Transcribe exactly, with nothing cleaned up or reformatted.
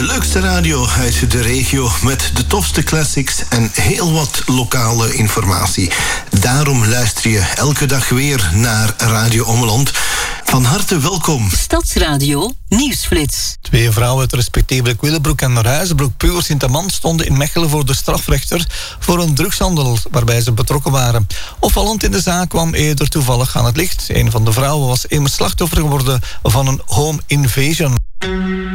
De leukste radio uit de regio met de tofste classics en heel wat lokale informatie. Daarom luister je elke dag weer naar Radio Ommeland. Van harte welkom. Stadsradio Nieuwsflits. Twee vrouwen uit respectievelijk Willebroek en Ruizenbroek, Puur, Sint-Amand stonden in Mechelen voor de strafrechter voor een drugshandel waarbij ze betrokken waren. Opvallend in de zaak kwam eerder toevallig aan het licht. Een van de vrouwen was immers slachtoffer geworden van een home invasion.